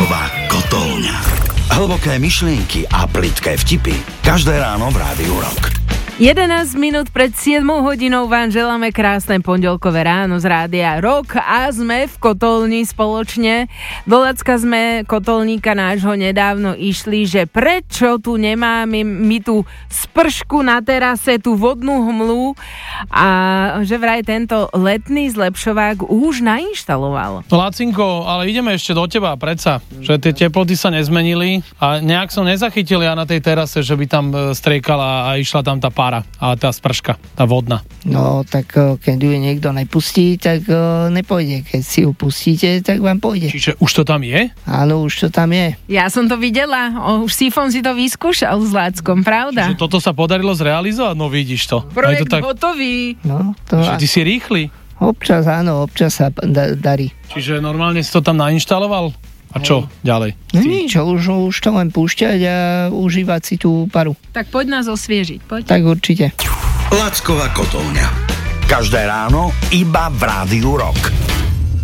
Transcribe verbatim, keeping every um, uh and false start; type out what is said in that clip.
Lacková kotolňa. Hlboké myšlienky a plitké vtipy každé ráno v Rádiu Rock. jedenásť minút pred siedmou hodinou vám želáme krásne pondelkové ráno z Rádia Rock a sme v kotolni spoločne. Do Lacka sme kotolníka nášho nedávno išli, že prečo tu nemáme my tú spršku na terase, tú vodnú hmlu a že vraj tento letný zlepšovák už nainštaloval. Lacinko, ale ideme ešte do teba, predsa, že tie teploty sa nezmenili a nejak som nezachytil ja na tej terase, že by tam striekala a išla tam tá pára. Ale tá sprška, tá vodná. No, tak keď ju niekto nepustí, tak uh, nepôjde. Keď si ju pustíte, tak vám pôjde. Čiže už to tam je? Áno, už to tam je. Ja som to videla, o, už Sifon si to vyskúšal s Láckom, pravda? Čiže toto sa podarilo zrealizovať? No vidíš to. Projekt to tak... hotový. No, to... Že ty si rýchly. Občas áno, občas sa da- darí. Čiže normálne si to tam nainštaloval? A čo ďalej? No nič, už, už to len púšťať a užívať si tú paru. Tak poď nás osviežiť, poď. Tak určite. Lacková kotolňa. Každé ráno iba v Rádiu Rock.